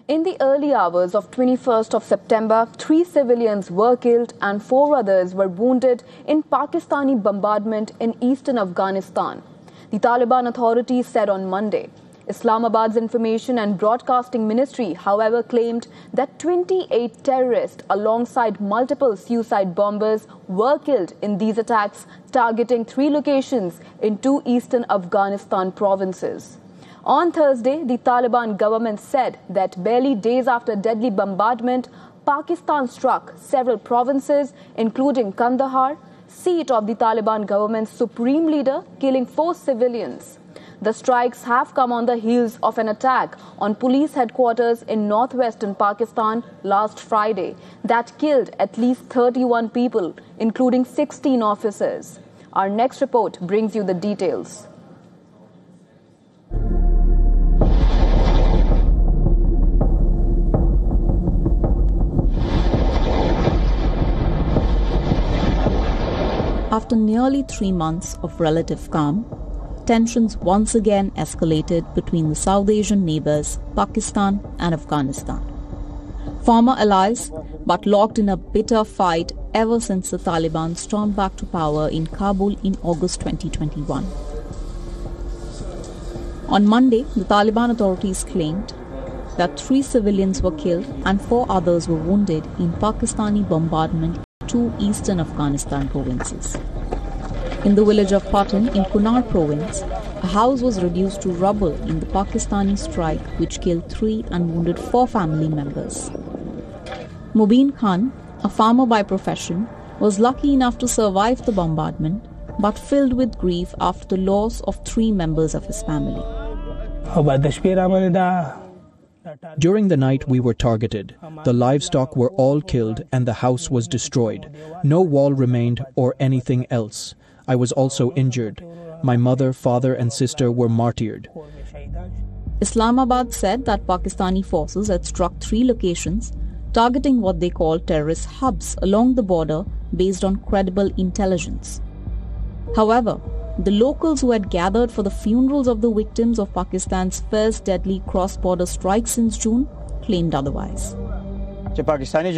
In the early hours of 21st of September, 3 civilians were killed and 4 others were wounded in Pakistani bombardment in eastern Afghanistan. The Taliban authorities said on Monday. Islamabad's Information and Broadcasting Ministry, however, claimed that 28 terrorists alongside multiple suicide bombers were killed in these attacks, targeting 3 locations in 2 eastern Afghanistan provinces. On Thursday, the Taliban government said that barely days after deadly bombardment, Pakistan struck several provinces, including Kandahar, seat of the Taliban government's supreme leader, killing 4 civilians. The strikes have come on the heels of an attack on police headquarters in northwestern Pakistan last Friday that killed at least 31 people, including 16 officers. Our next report brings you the details. After nearly 3 months of relative calm, tensions once again escalated between the South Asian neighbours Pakistan and Afghanistan. Former allies, but locked in a bitter fight ever since the Taliban stormed back to power in Kabul in August 2021. On Monday, the Taliban authorities claimed that 3 civilians were killed and 4 others were wounded in Pakistani bombardment in 2 eastern Afghanistan provinces. In the village of Patan in Kunar province, a house was reduced to rubble in the Pakistani strike which killed 3 and wounded 4 family members. Mubin Khan, a farmer by profession, was lucky enough to survive the bombardment but filled with grief after the loss of 3 members of his family. During the night we were targeted. The livestock were all killed and the house was destroyed. No wall remained or anything else. I was also injured. My mother, father and sister were martyred. Islamabad said that Pakistani forces had struck 3 locations, targeting what they call terrorist hubs along the border based on credible intelligence. However, the locals who had gathered for the funerals of the victims of Pakistan's first deadly cross-border strike since June claimed otherwise. When the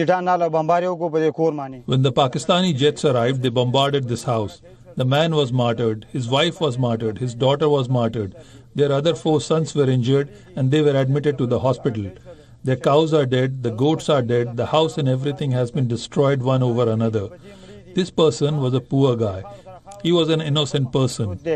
Pakistani jets arrived, they bombarded this house. The man was martyred, his wife was martyred, his daughter was martyred. Their other 4 sons were injured and they were admitted to the hospital. Their cows are dead, the goats are dead, the house and everything has been destroyed one over another. This person was a poor guy. He was an innocent person. In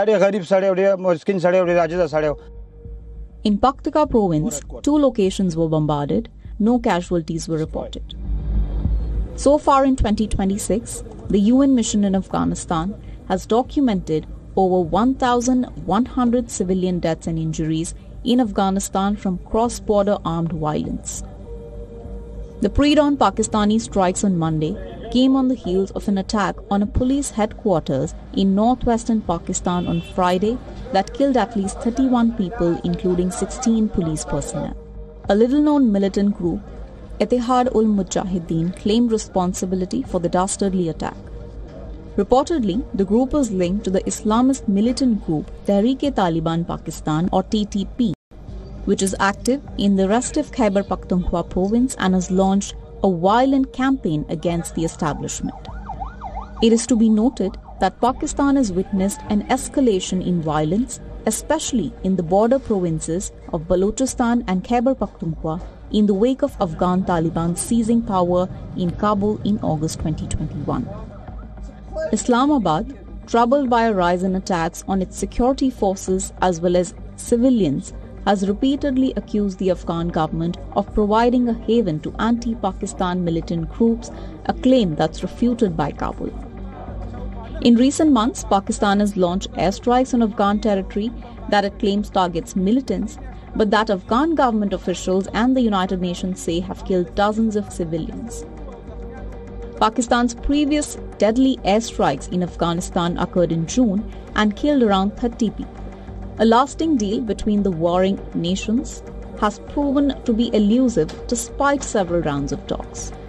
Paktika province, 2 locations were bombarded. No casualties were reported. So far in 2026, the UN mission in Afghanistan has documented over 1,100 civilian deaths and injuries in Afghanistan from cross-border armed violence. The pre-dawn Pakistani strikes on Monday came on the heels of an attack on a police headquarters in northwestern Pakistan on Friday that killed at least 31 people, including 16 police personnel. A little-known militant group, Ittihad-ul-Mujahideen, claimed responsibility for the dastardly attack. Reportedly, the group is linked to the Islamist militant group Tehreek-e-Taliban Pakistan or TTP, which is active in the restive Khyber Pakhtunkhwa province and has launched a violent campaign against the establishment. It is to be noted that Pakistan has witnessed an escalation in violence, especially in the border provinces of Balochistan and Khyber Pakhtunkhwa in the wake of Afghan Taliban seizing power in Kabul in August 2021. Islamabad, troubled by a rise in attacks on its security forces as well as civilians, has repeatedly accused the Afghan government of providing a haven to anti-Pakistan militant groups, a claim that's refuted by Kabul. In recent months, Pakistan has launched airstrikes on Afghan territory that it claims targets militants, but that Afghan government officials and the United Nations say have killed dozens of civilians. Pakistan's previous deadly airstrikes in Afghanistan occurred in June and killed around 30 people. A lasting deal between the warring nations has proven to be elusive despite several rounds of talks.